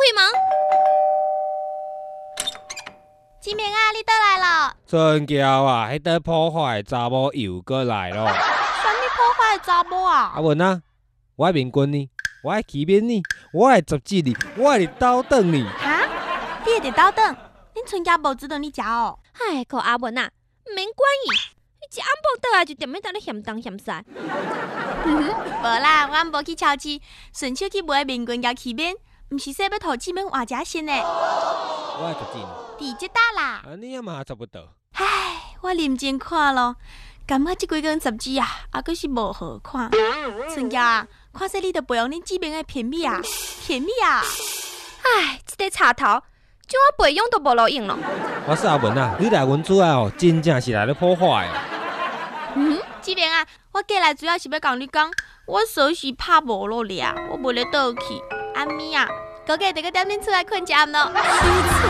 门。志明啊，你倒来了。 春娇啊，迄个破坏的查某又过来咯。 啥物破坏的查某啊？ 阿文啊，我爱面棍你，我爱欺骗你，我爱捉鸡你，我爱倒转你。 哈？你会得倒转？恁春娇无指导你食哦。 哎，个阿文啊，唔免管伊，伊一暗晡倒来就踮咧当咧嫌东嫌西。 无啦，我无去超市，顺手去买面棍甲起面，毋是说要互姊妹换食先呢。 我爱捉鸡你。 伫即搭啦。 你也嘛找不到。 唉，我认真看咯，感觉即几根十指啊，还阁是无好看。春娇啊，看说你著培养恁姊妹的片米啊，片米啊。 哎，即个插头，就我培养都无路用咯。 我说阿文啊，你来阮厝啊哦，真正是来咧破坏哦。 姊妹啊，我过来主要是要甲你讲，我锁匙拍无落咧啊，我无咧倒去。暗暝啊，哥哥得个踮恁厝来困觉咯。